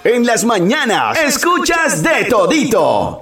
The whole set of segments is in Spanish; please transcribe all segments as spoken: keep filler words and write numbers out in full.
En las mañanas, escuchas de todito.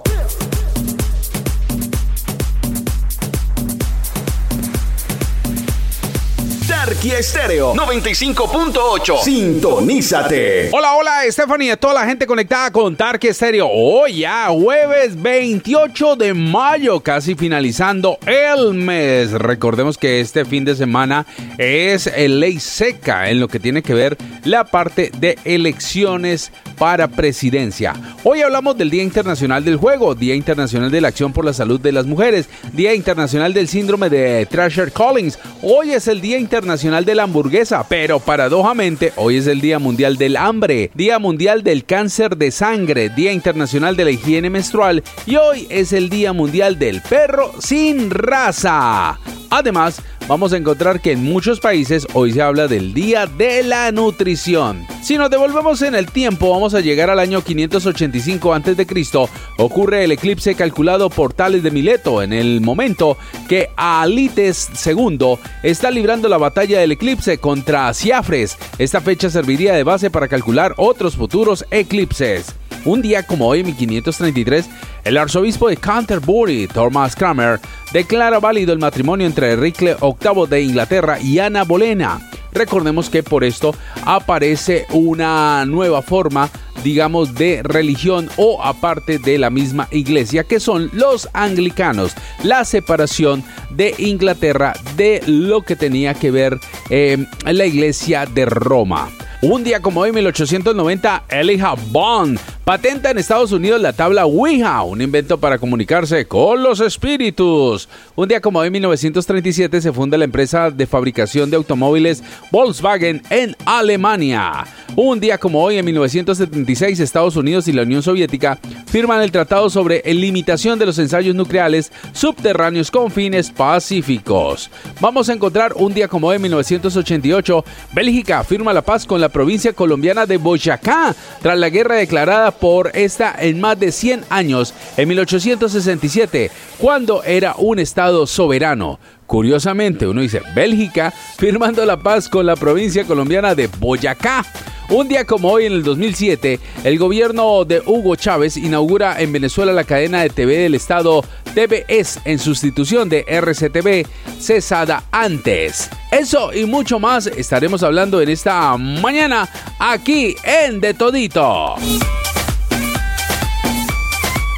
Tarqui Estéreo noventa y cinco punto ocho. Sintonízate. Hola, hola, Stephanie, a toda la gente conectada con Tarqui Estéreo. Hoy ya, jueves veintiocho de mayo, casi finalizando el mes. Recordemos que este fin de semana es ley seca en lo que tiene que ver la parte de elecciones para presidencia. Hoy hablamos del Día Internacional del Juego, Día Internacional de la Acción por la Salud de las Mujeres, Día Internacional del Síndrome de Treacher-Collins. Hoy es el Día Internacional de la Hamburguesa, pero paradójicamente hoy es el Día Mundial del Hambre, Día Mundial del Cáncer de Sangre, Día Internacional de la Higiene Menstrual y hoy es el Día Mundial del Perro sin Raza. Además, vamos a encontrar que en muchos países hoy se habla del Día de la Nutrición. Si nos devolvemos en el tiempo, vamos a llegar al año quinientos ochenta y cinco antes de Cristo. Ocurre el eclipse calculado por Tales de Mileto, en el momento que Alites segundo está librando la batalla del eclipse contra Ciafres. Esta fecha serviría de base para calcular otros futuros eclipses. Un día como hoy, en mil quinientos treinta y tres, el arzobispo de Canterbury, Thomas Cranmer, declara válido el matrimonio entre Enrique octavo de Inglaterra y Ana Bolena. Recordemos que por esto aparece una nueva forma, digamos, de religión o aparte de la misma iglesia, que son los anglicanos, la separación de Inglaterra de lo que tenía que ver eh, la iglesia de Roma. Un día como hoy, mil ochocientos noventa, Elijah Bond patenta en Estados Unidos la tabla Ouija, un invento para comunicarse con los espíritus. Un día como hoy, mil novecientos treinta y siete, se funda la empresa de fabricación de automóviles Volkswagen en Alemania. Un día como hoy, en mil novecientos setenta y seis, Estados Unidos y la Unión Soviética firman el tratado sobre limitación de los ensayos nucleares subterráneos con fines pacíficos. Vamos a encontrar un día como hoy, en mil novecientos ochenta y ocho, Bélgica firma la paz con la provincia colombiana de Boyacá, tras la guerra declarada por esta en más de cien años, en mil ochocientos sesenta y siete, cuando era un estado soberano. Curiosamente, uno dice Bélgica firmando la paz con la provincia colombiana de Boyacá. Un día como hoy, en el dos mil siete, el gobierno de Hugo Chávez inaugura en Venezuela la cadena de T V del Estado T V E S en sustitución de R C T V, cesada antes. Eso y mucho más estaremos hablando en esta mañana aquí en De Todito.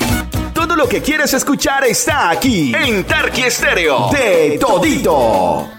Todo lo que quieres escuchar está aquí en Tarqui Estéreo. De Todito.